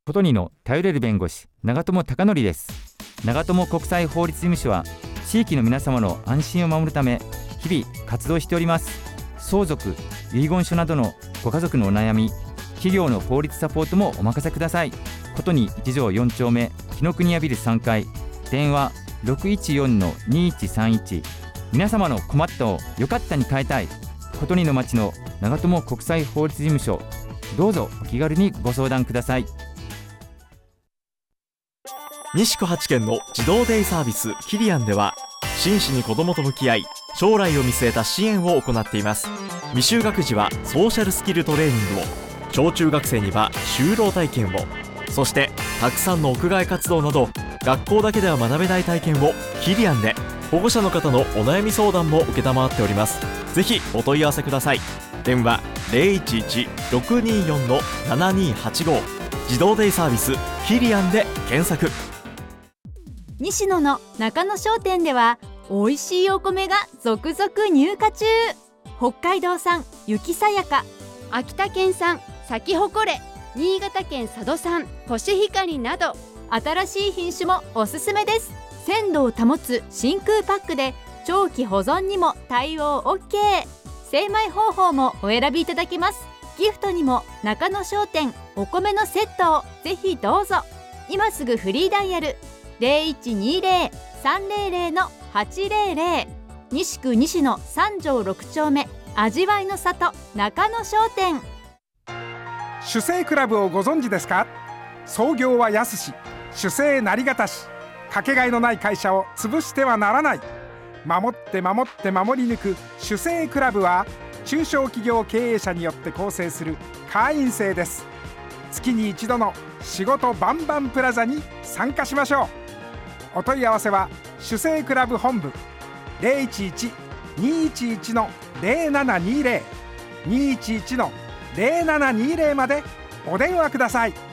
ことにの頼れる弁護士長友貴則です。長友国際法律事務所は地域の皆様の安心を守るため日々活動しております。相続、遺言書などのご家族のお悩み、企業の法律サポートもお任せください。ことに一条4丁目紀ノ国屋ビル3階、電話 614-2131。 皆様の困ったをよかったに変えたいことにの町の長友国際法律事務所、どうぞお気軽にご相談ください。 西区8県の児童デイサービスキリアンでは、真摯に子どもと向き合い将来を見据えた支援を行っています。未就学児はソーシャルスキルトレーニングを、小中学生には就労体験を、そしてたくさんの屋外活動など学校だけでは学べない体験をキリアンで。保護者の方のお悩み相談も承っております。ぜひお問い合わせください。電話 011-624-7285、 児童デイサービスキリアンで検索。 西野の中野商店では美味しいお米が続々入荷中。北海道産雪さやか、秋田県産咲き誇れ、新潟県佐渡産コシヒカリなど新しい品種もおすすめです。鮮度を保つ真空パックで長期保存にも対応 OK。 精米方法もお選びいただけます。ギフトにも中野商店お米のセットをぜひどうぞ。今すぐフリーダイヤル 0120-300-800、 西区西野3条6丁目味わいの里中野商店。 主生クラブをご存知ですか？創業は安し、主生成方市。かけがえのない会社を潰してはならない。守って守って守り抜く主生クラブは、中小企業経営者によって構成する会員制です。月に一度の仕事バンバンプラザに参加しましょう。お問い合わせは主生クラブ本部 011-211-0720 211-0720 までお電話ください。